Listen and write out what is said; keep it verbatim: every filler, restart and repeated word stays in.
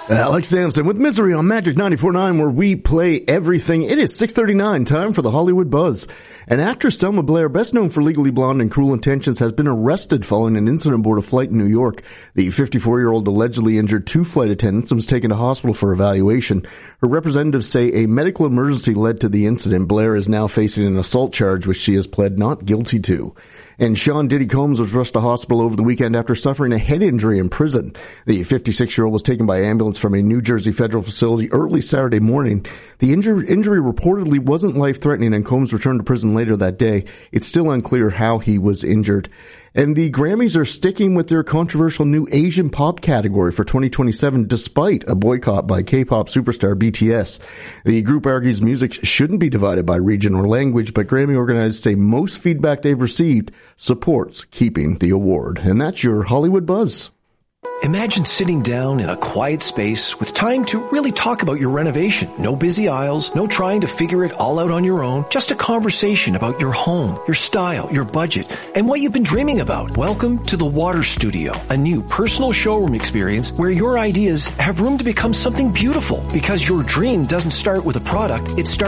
Alex Sampson with Misery on Magic ninety-four point nine, where we play everything. It is six thirty-nine, time for the Hollywood Buzz. And actress Selma Blair, best known for Legally Blonde and Cruel Intentions, has been arrested following an incident aboard a flight in New York. The fifty-four-year-old allegedly injured two flight attendants and was taken to hospital for evaluation. Her representatives say a medical emergency led to the incident. Blair is now facing an assault charge, which she has pled not guilty to. And Sean Diddy Combs was rushed to hospital over the weekend after suffering a head injury in prison. The fifty-six-year-old was taken by ambulance from a New Jersey federal facility early Saturday morning. The injury, injury reportedly wasn't life-threatening, and Combs returned to prison later that day. It's still unclear how he was injured. And the Grammys are sticking with their controversial new Asian pop category for twenty twenty-seven, despite a boycott by K-pop superstar B T S. The group argues music shouldn't be divided by region or language, but Grammy organizers say most feedback they've received supports keeping the award. And that's your Hollywood Buzz. Imagine sitting down in a quiet space with time to really talk about your renovation. No busy aisles, no trying to figure it all out on your own. Just a conversation about your home, your style, your budget, and what you've been dreaming about. Welcome to the Water Studio, a new personal showroom experience where your ideas have room to become something beautiful, because your dream doesn't start with a product, it starts